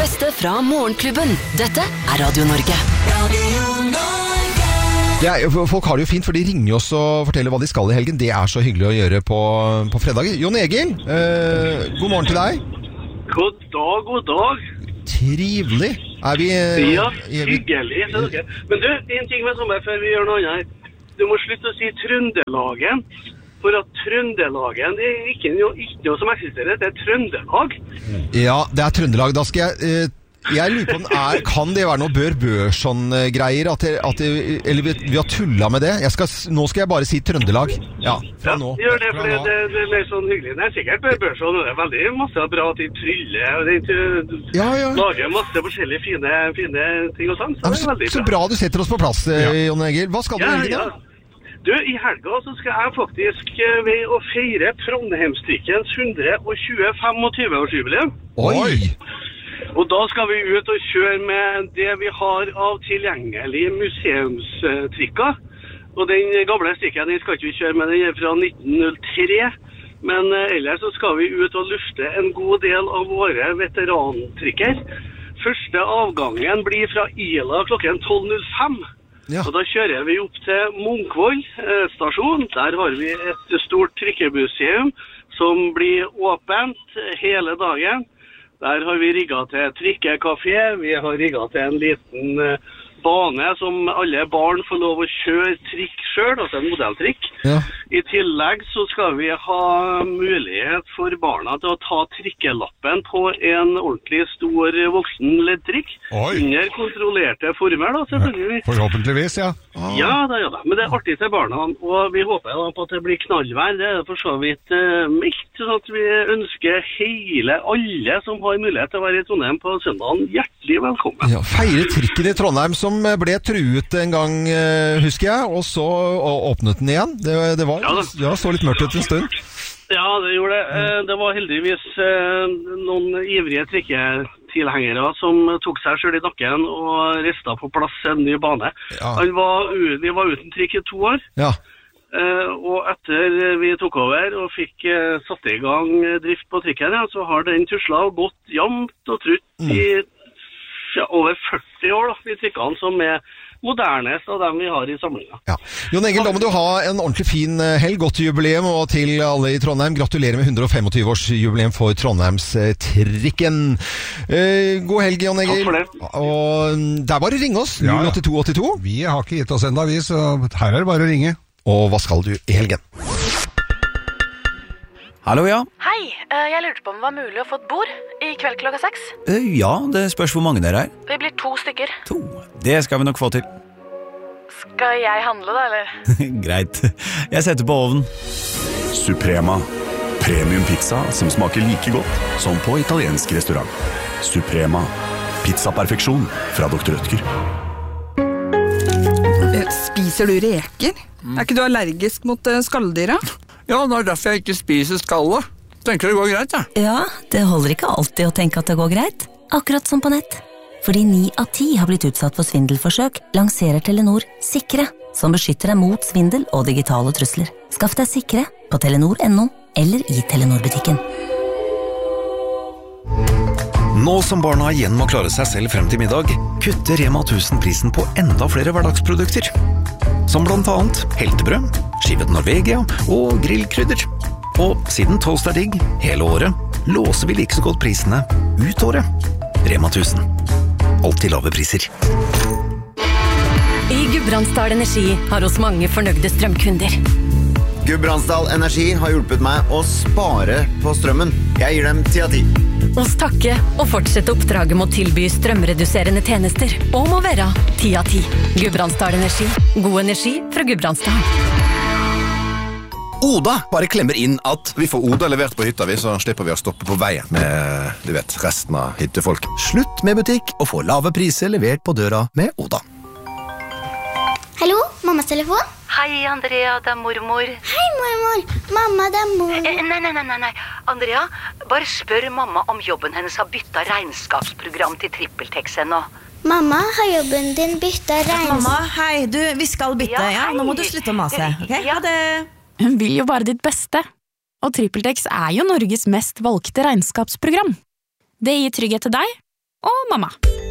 beste fra Morgenklubben. Dette Radio Norge. Folk har det jo fint, for de ringer oss og forteller hva de skal i helgen. Det er så hyggelig å gjøre på fredager. Jon Egil, god morgen til deg. God dag. Trivelig. Ja, hyggelig. Men du, en ting med sommer før vi gjør noe annet. Du må slutte å si Trøndelagen. For at Trøndelagen, det er ikke noe som eksisterer, det er Trøndelag. Ja, det er Trøndelag. Da skal jeg lurer på kan det være noe bør-sånn-greier? Eller vi har tullet med det? Nå skal jeg bare si Trøndelag. Ja, nå. Gjør det, for det er mer sånn hyggelig. Det er sikkert bør-sånn, og det er veldig masse bra til trylle, og de lager masse forskjellige fine ting og sånn. Så bra du setter oss på plass, Jon Egil. Hva skal du i helgen da? Du, i helga så skal jeg faktisk ved å feire Trondheimstrikkens 125-årsjubileum. Oi! Og da skal vi ut og kjøre med det vi har av tilgjengelig museumstrikker. Og den gamle strikken, den skal ikke vi kjøre med, den er fra 1903. Men ellers så skal vi ut og lufte en god del av våre veterantrikker. Første avgangen blir fra Ila klokken 12.05. Ja. Og da kjører vi opp til Munkvoll stasjon. Der har vi et stort trikkemuseum som blir åpent hele dagen. Der har vi rigget til trikkekafé. Vi har rigget til en liten bane som alle barn får lov å kjøre trikk selv, altså en modelltrikk. Ja. I tillegg så skal vi ha mulighet for barna til å ta trikkelappen på en ordentlig stor voksen leddtrikk. Under kontrollerte former da, selvfølgelig. Forhåpentligvis, ja. Ja da. Men det er artig til barna, og vi håper da på at det blir knallvær. Det er for så vidt mildt, sånn at vi ønsker alle som har mulighet til å være i Trondheim på søndagen, hjertelig velkommen. Ja, feire trikken i Trondheim som ble truet en gang, husker jeg, og så åpnet den igjen. Det så litt mørkt ut en stund. Ja, det gjorde det. Det var heldigvis noen ivrige trikketilhengere som tok seg selv i nakken og ristet på plass en ny bane. Ja. Vi var uten trikk i 2 år. Ja. Og etter vi tok over og fikk satt i gang drift på trikken, så har den tuslet gått jevnt og trutt i over 40 år, de trikkene som er modernest av dem vi har i samlingen. Ja. Jon Egil, da må du ha en ordentlig fin helg, godt jubileum, og til alle i Trondheim, gratulerer med 125-årsjubileum for Trondheimstrikken. God helg, Jon Egil. Takk for det. Og der bare ring oss, 08282. Vi har ikke gitt oss enda, så her er det bare å ringe. Og hva skal du i helgen? Hallo, ja. Hei, jeg lurte på om det var mulig å få et bord i kveld klokka 6. Ja, det spørs hvor mange dere er. Vi blir 2 stykker. 2? Det skal vi nok få til. Skal jeg handle da, eller? Greit, jeg setter på ovnen. Suprema. Premium pizza som smaker like godt som på italiensk restaurant. Suprema. Pizzaperfeksjon fra Dr. Rødtger. Spiser du reker? Er ikke du allergisk mot skalldyra? Ja, det er derfor jeg ikke spiser skallet. Tenker det går greit, ja. Ja, det holder ikke alltid å tenke at det går greit. Akkurat som på nett. Fordi 9 av 10 har blitt utsatt for svindelforsøk, lanserer Telenor Sikre, som beskytter deg mot svindel og digitale trusler. Skaff deg Sikre på telenor.no eller i Telenor-butikken. Nå som barna igjen må klare seg selv frem til middag, kutter Rema 1000 prisen på enda flere hverdagsprodukter. Som blant annet heltebrød, skivet Norvegia og grillkrydder. Og siden toast er digg hele året, låser vi like så godt prisene ut året. Rema 1000. Alltid lave priser. I Gudbrandsdal Energi har oss mange fornøyde strømkunder. Gudbrandsdal Energi har hjulpet meg å spare på strømmen. Jeg gir dem 10 av 10. Oss takke og fortsette oppdraget med å tilby strømreduserende tjenester og må være 10 av 10. Gudbrandsdal Energi. God energi fra Gudbrandsdal. Oda bare klemmer inn at vi får Oda levert på hytta, så slipper vi å stoppe på veien med, resten av hyttefolk. Slutt med butikk og få lave priser levert på døra med Oda. Hallo, mammas telefon? Hei, Andrea, det er mormor. Hei, mormor. Mamma, det er mor. Nei. Andrea, bare spør mamma om jobben hennes har byttet regnskapsprogram til TrippelTex ennå. Mamma, har jobben din byttet regnskap? Mamma, hei, vi skal bytte, ja. Nå må du slutte å mase, ok? Ja, det... Hun vil jo bare ditt beste. Og TrippelTex er jo Norges mest valgte regnskapsprogram. Det gir trygghet til deg, og mamma.